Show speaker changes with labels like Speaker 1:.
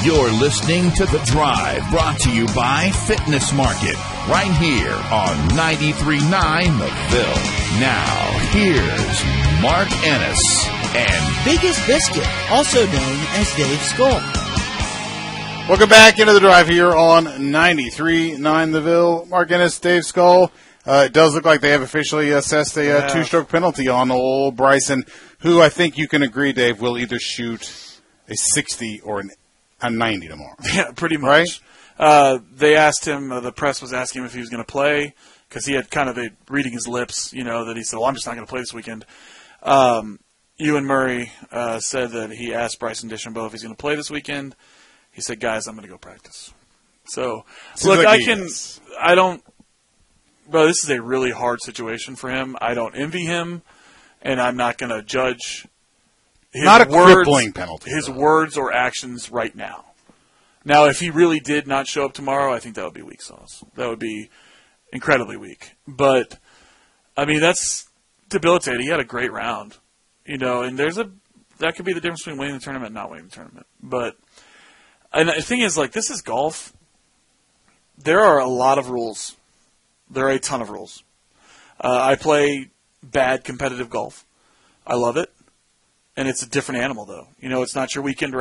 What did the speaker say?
Speaker 1: You're listening to The Drive, brought to you by Fitness Market, right here on 93.9 The Ville. Now, here's Mark Ennis and
Speaker 2: Biggest Biscuit, also known as Dave Skull.
Speaker 3: Welcome back into The Drive here on 93.9 The Ville. Mark Ennis, Dave Skull. It does look like they have officially assessed a two-stroke penalty on old Bryson, who I think you can agree, Dave, will either shoot a 60 or a 90 tomorrow.
Speaker 4: Yeah, pretty much. Right? They asked him, the press was asking him if he was going to play, because he had kind of reading his lips, that he said, well, I'm just not going to play this weekend. Ewan Murray said that he asked Bryson DeChambeau if he's going to play this weekend. He said, guys, I'm going to go practice. So, look, this is a really hard situation for him. I don't envy him, and I'm not going to judge
Speaker 3: crippling penalty.
Speaker 4: His words or actions right now. Now, if he really did not show up tomorrow, I think that would be weak sauce. That would be incredibly weak. But, I mean, that's debilitating. He had a great round, and that could be the difference between winning the tournament and not winning the tournament. But, and the thing is, this is golf. There are a lot of rules. There are a ton of rules. I play bad competitive golf. I love it. And it's a different animal, though. It's not your weekend